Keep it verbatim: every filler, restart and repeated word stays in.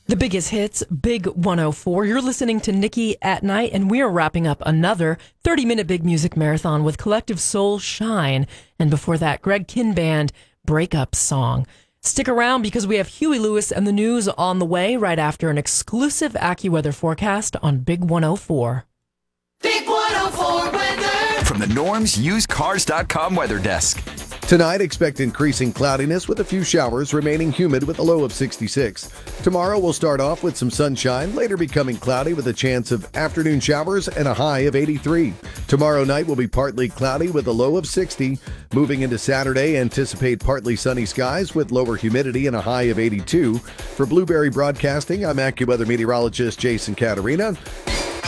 The biggest hits, Big one oh four. You're listening to Nikki at Night, and we are wrapping up another thirty-minute Big Music Marathon with Collective Soul Shine. And before that, Greg Kihn Band, Breakup Song. Stick around because we have Huey Lewis and the news on the way right after an exclusive AccuWeather forecast on Big one oh four. Big one oh four weather. From the Norms Used Cars dot com weather desk. Tonight, expect increasing cloudiness with a few showers, remaining humid with a low of sixty-six. Tomorrow, we'll start off with some sunshine, later becoming cloudy with a chance of afternoon showers and a high of eighty-three. Tomorrow night will be partly cloudy with a low of sixty. Moving into Saturday, anticipate partly sunny skies with lower humidity and a high of eighty-two. For Blueberry Broadcasting, I'm AccuWeather meteorologist Jason Caterina.